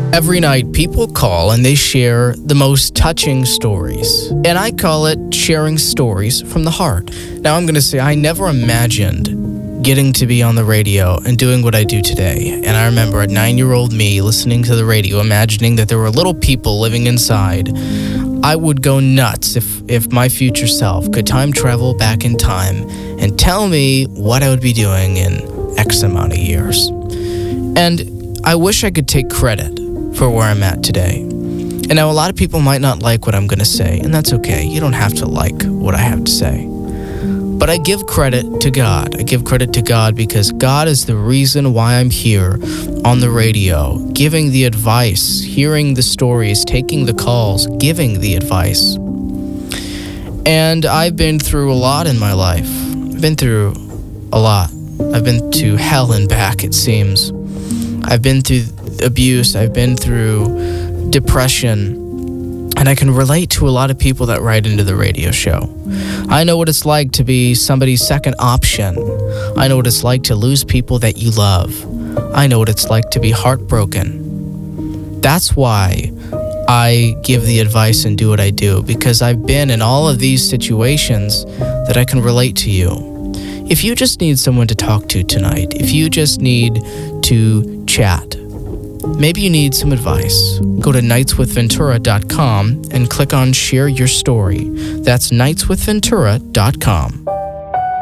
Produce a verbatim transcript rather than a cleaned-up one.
Every night, people call and they share the most touching stories. And I call it sharing stories from the heart. Now, I'm going to say I never imagined getting to be on the radio and doing what I do today. And I remember a nine-year-old me listening to the radio, imagining that there were little people living inside. I would go nuts if, if my future self could time travel back in time and tell me what I would be doing in X amount of years. And I wish I could take credit for where I'm at today. And now a lot of people might not like what I'm going to say, and that's okay. You don't have to like what I have to say. But I give credit to God. I give credit to God because God is the reason why I'm here on the radio, giving the advice, hearing the stories, taking the calls, giving the advice. And I've been through a lot in my life. I've been through a lot. I've been to hell and back, it seems. I've been through abuse, I've been through depression, and I can relate to a lot of people that write into the radio show. I know what it's like to be somebody's second option. I know what it's like to lose people that you love. I know what it's like to be heartbroken. That's why I give the advice and do what I do, because I've been in all of these situations that I can relate to you. If you just need someone to talk to tonight, if you just need to chat, maybe you need some advice, go to nights with ventura dot com and click on Share Your Story. That's nights with ventura dot com.